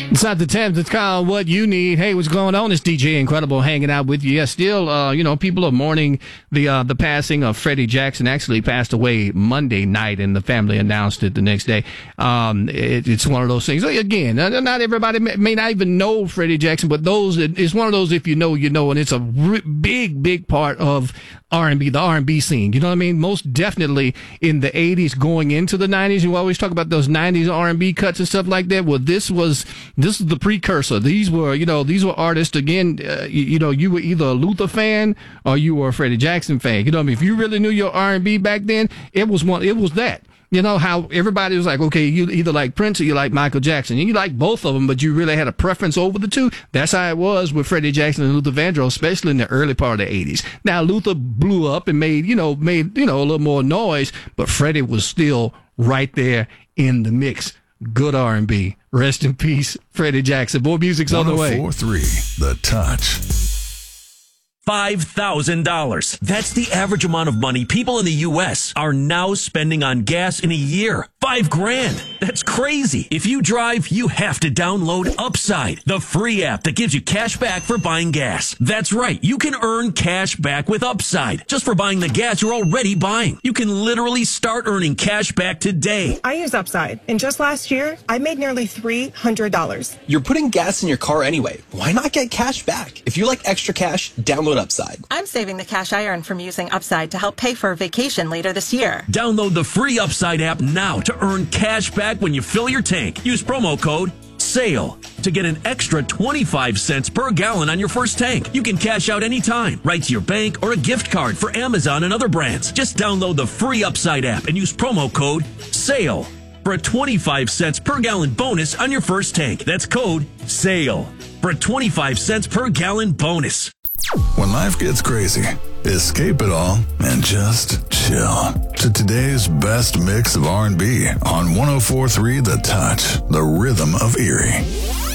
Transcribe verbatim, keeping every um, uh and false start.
Inside the Thames, it's called What You Need. Hey, what's going on? It's D J Incredible hanging out with you. Yeah, still, uh, you know, people are mourning the uh, the passing of Freddie Jackson. Actually passed away Monday night, and the family announced it the next day. Um, it, it's one of those things. Again, not everybody may, may not even know Freddie Jackson, but those, it's one of those, if you know, you know, and it's a r- big, big part of R and B, the R and B scene. You know what I mean? Most definitely in the eighties going into the nineties. You always talk about those nineties R and B cuts and stuff like that. Well, this was, this is the precursor. These were, you know, these were artists, again, uh, you, you know, you were either a Luther fan or you were a Freddie Jackson fan. You know what I mean? If you really knew your R and B back then, it was one, it was that. You know how everybody was like, okay, you either like Prince or you like Michael Jackson. And you like both of them, but you really had a preference over the two. That's how it was with Freddie Jackson and Luther Vandross, especially in the early part of the eighties. Now, Luther blew up and made, you know, made, you know, a little more noise, but Freddie was still right there in the mix. Good R and B. Rest in peace, Freddie Jackson. More music's on the way. one oh four point three The Touch. five thousand dollars. That's the average amount of money people in the U S are now spending on gas in a year. Five grand. That's crazy. If you drive, you have to download Upside, the free app that gives you cash back for buying gas. That's right. You can earn cash back with Upside just for buying the gas you're already buying. You can literally start earning cash back today. I use Upside, and just last year, I made nearly three hundred dollars. You're putting gas in your car anyway. Why not get cash back? If you like extra cash, download Upside. I'm saving the cash I earn from using Upside to help pay for a vacation later this year. Download the free Upside app now to earn cash back when you fill your tank. Use promo code SALE to get an extra twenty-five cents per gallon on your first tank. You can cash out anytime, right to your bank or a gift card for Amazon and other brands. Just download the free Upside app and use promo code SALE for a twenty-five cents per gallon bonus on your first tank. That's code SALE for a twenty-five cents per gallon bonus. When life gets crazy, escape it all and just chill to today's best mix of R and B on one oh four point three The Touch, the rhythm of Erie.